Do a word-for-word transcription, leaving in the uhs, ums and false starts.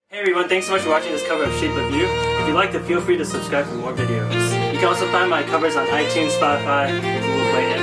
Hey everyone, thanks so much for watching this cover of Shape of You. If you liked it, feel free to subscribe for more videos. You can also find my covers on iTunes, Spotify, and Google Play.